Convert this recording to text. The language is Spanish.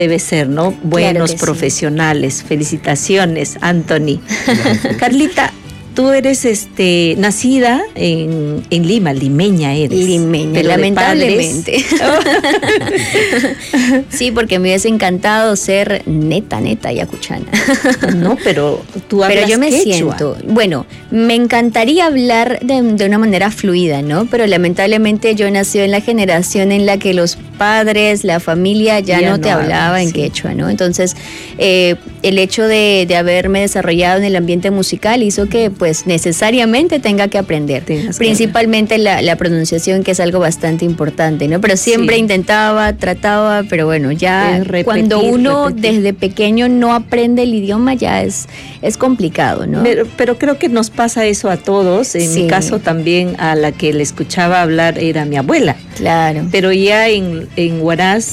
debe ser, ¿no? Buenos Claro que profesionales. Felicitaciones, Anthony. Gracias. Carlita, tú eres nacida en Lima, limeña eres. Limeña, pero de lamentablemente. padres- Sí, porque me hubiese encantado ser neta yacuchana. No, pero tú hablas Pero yo me quechua. siento, bueno, me encantaría hablar de una manera fluida, ¿no? Pero lamentablemente yo nací en la generación en la que los padres, la familia ya no te hablaba en sí. quechua, ¿no? Entonces, el hecho de haberme desarrollado en el ambiente musical hizo que pues necesariamente tenga que aprender, Tengas que principalmente la pronunciación, que es algo bastante importante, ¿no? Pero siempre Sí. intentaba, trataba, pero bueno, ya Es repetir, cuando uno repetir. desde pequeño no aprende el idioma ya es complicado, ¿no? Pero creo que nos pasa eso a todos. En Sí. mi caso también, a la que le escuchaba hablar era mi abuela. Claro. Pero ya en Huaraz